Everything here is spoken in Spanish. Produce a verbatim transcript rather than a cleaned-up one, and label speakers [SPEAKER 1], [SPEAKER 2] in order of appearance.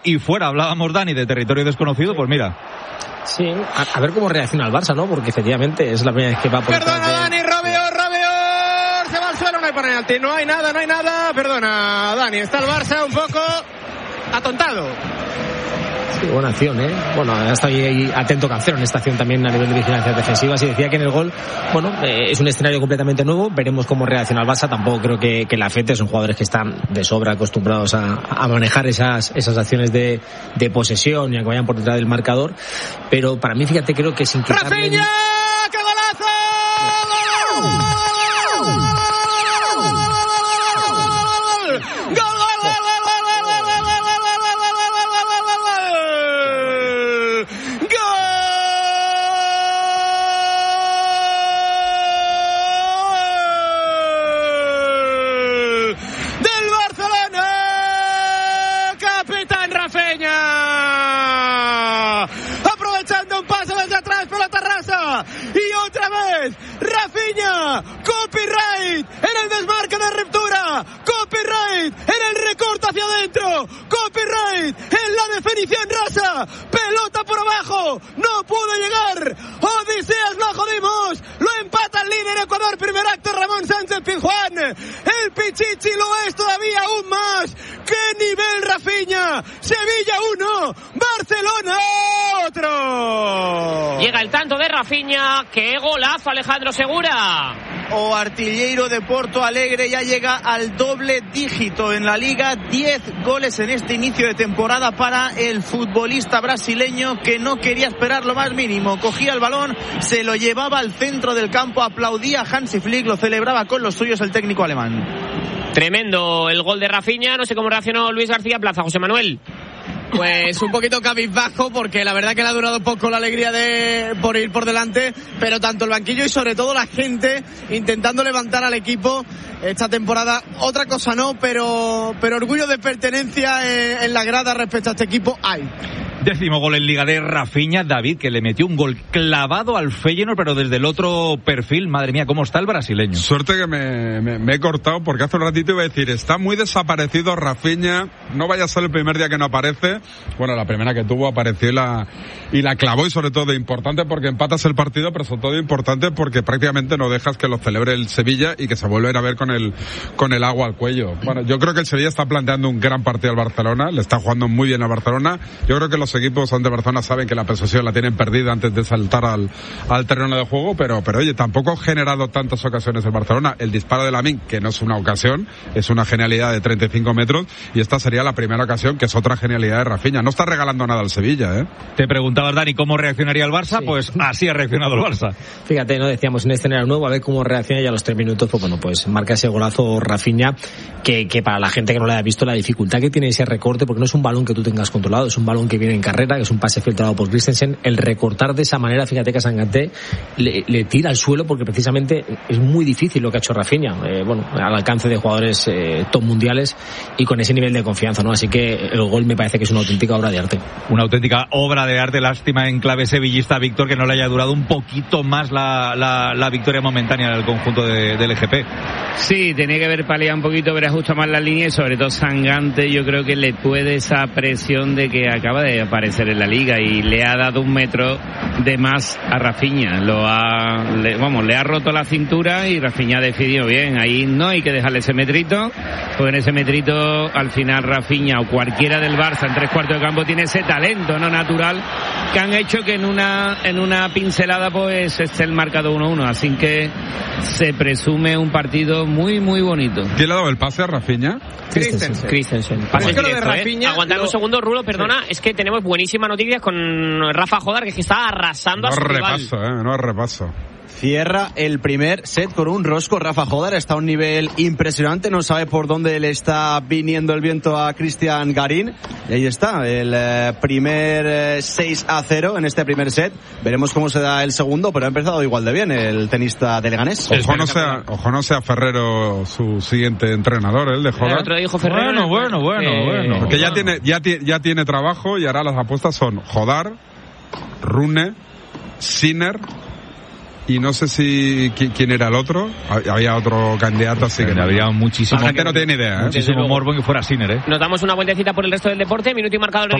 [SPEAKER 1] Y fuera, hablábamos, Dani, de territorio desconocido, pues mira.
[SPEAKER 2] Sí, a, a ver cómo reacciona el Barça, ¿no? Porque efectivamente es la primera vez que va por...
[SPEAKER 3] Perdona, de... Dani, Rabiot, Rabiot, se va al suelo, no hay penalti, no hay nada, no hay nada, perdona, Dani, está el Barça un poco atontado.
[SPEAKER 2] Sí, buena acción, ¿eh? Bueno, estoy ahí atento Cancelo en esta acción también a nivel de vigilancia defensiva. Si decía que en el gol, bueno, eh, es un escenario completamente nuevo. Veremos cómo reacciona el Barça. Tampoco creo que, que le afecte. Son jugadores que están de sobra acostumbrados a, a manejar esas, esas acciones de, de posesión y a que vayan por detrás del marcador. Pero para mí, fíjate, creo que sin quitarle...
[SPEAKER 3] ¡Rafinha! ¡Qué golazo! Y otra vez Rafinha, copyright en el desmarque de ruptura, copyright en el recorte hacia adentro, copyright en la definición rasa, pelota por abajo, no pudo llegar, Odiseas lo jodimos, lo empata el líder Ecuador, primer acto Ramón Sánchez Pizjuán, el Pichichi lo es todavía aún más, qué nivel Rafinha, Sevilla uno, Barcelona otro.
[SPEAKER 4] Llega el tanto de Rafinha, qué golazo Alejandro Segura.
[SPEAKER 5] O artillero de Porto Alegre ya llega al doble dígito en la Liga, diez goles en este inicio de temporada para el futbolista brasileño que no quería esperar lo más mínimo, cogía el balón, se lo llevaba al centro del campo, aplaudía a Hansi Flick, lo celebraba con los suyos el técnico alemán.
[SPEAKER 4] Tremendo el gol de Rafinha, no sé cómo reaccionó Luis García Plaza. José Manuel.
[SPEAKER 6] Pues un poquito cabizbajo porque la verdad que le ha durado poco la alegría de por ir por delante, pero tanto el banquillo y sobre todo la gente intentando levantar al equipo esta temporada. Otra cosa no, pero pero orgullo de pertenencia en, en la grada respecto a este equipo hay.
[SPEAKER 1] Décimo gol en Liga de Rafinha, David, que le metió un gol clavado al Feyenoord, pero desde el otro perfil. Madre mía, ¿cómo está el brasileño?
[SPEAKER 7] Suerte que me, me, me he cortado, porque hace un ratito iba a decir, está muy desaparecido Rafinha, no vaya a ser el primer día que no aparece. Bueno, la primera que tuvo apareció y la, y la clavó, y sobre todo importante porque empatas el partido, pero sobre todo importante porque prácticamente no dejas que lo celebre el Sevilla y que se vuelva a ir a ver con el, con el agua al cuello. Bueno, yo creo que el Sevilla está planteando un gran partido al Barcelona, le está jugando muy bien al Barcelona. Yo creo que los equipos ante Barcelona saben que la posesión la tienen perdida antes de saltar al, al terreno de juego, pero, pero oye, tampoco ha generado tantas ocasiones el Barcelona. El disparo de Lamine, que no es una ocasión, es una genialidad de treinta y cinco metros, y esta sería la primera ocasión, que es otra genialidad de Rafinha. No está regalando nada al Sevilla, ¿eh?
[SPEAKER 1] Te preguntabas, Dani, ¿cómo reaccionaría el Barça? Sí. Pues así ha reaccionado el Barça.
[SPEAKER 2] Fíjate, ¿no? Decíamos en escenario nuevo, a ver cómo reacciona, y a los tres minutos, pues bueno, pues marca ese golazo Rafinha, que, que para la gente que no le haya visto la dificultad que tiene ese recorte, porque no es un balón que tú tengas controlado, es un balón que viene en carrera, que es un pase filtrado por Christensen. El recortar de esa manera, fíjate que a Sanganté le, le tira al suelo, porque precisamente es muy difícil lo que ha hecho Rafinha, eh, bueno, al alcance de jugadores eh, top mundiales y con ese nivel de confianza, ¿no? Así que el gol me parece que es una auténtica obra de arte.
[SPEAKER 1] Una auténtica obra de arte. Lástima en clave sevillista, Víctor, que no le haya durado un poquito más la, la, la victoria momentánea del conjunto de, del E G P.
[SPEAKER 8] Sí, tenía que haber paliado un poquito, haber ajustado más la línea, y sobre todo Sanganté, yo creo que le puede esa presión de que acaba de aparecer en la liga y le ha dado un metro de más a Rafinha. Lo ha, le, vamos, le ha roto la cintura y Rafinha ha decidido bien. Ahí no hay que dejarle ese metrito, porque en ese metrito al final Rafinha o cualquiera del Barça en tres cuartos de campo tiene ese talento no natural que han hecho que en una en una pincelada pues esté el marcado uno uno. Así que se presume un partido muy muy bonito.
[SPEAKER 7] ¿Quién le ha dado el pase a Rafinha?
[SPEAKER 2] Christensen. Christensen.
[SPEAKER 4] Pase directo, de Rafinha, ¿eh? Aguantando lo... un segundo, Rulo, perdona, sí. Es que tenemos buenísimas noticias con Rafa Jodar, que, que está arrasando
[SPEAKER 7] no
[SPEAKER 4] a su
[SPEAKER 7] repaso,
[SPEAKER 4] rival.
[SPEAKER 7] Eh, no repaso.
[SPEAKER 5] Cierra el primer set con un rosco. Rafa Jodar está a un nivel impresionante, no sabe por dónde le está viniendo el viento a Cristian Garín, y ahí está el eh, primer eh, seis a cero en este primer set. Veremos cómo se da el segundo, pero ha empezado igual de bien el tenista de Leganés.
[SPEAKER 7] Ojo no sea, ojo no sea Ferrero su siguiente entrenador, el de Jodar.
[SPEAKER 4] El otro dijo Ferrero.
[SPEAKER 1] Bueno, bueno, bueno, eh, bueno.
[SPEAKER 7] Porque
[SPEAKER 1] bueno.
[SPEAKER 7] ya tiene, ya, ya tiene trabajo, y ahora las apuestas son Jodar, Rune, Sinner y no sé si quién era el otro, había otro candidato, así que
[SPEAKER 1] había muchísimo.
[SPEAKER 7] La gente no tiene idea, ¿eh?
[SPEAKER 1] Muchísimo morbo en que fuera Sinner, ¿eh?
[SPEAKER 4] Nos damos una vueltecita por el resto del deporte, minuto y marcador.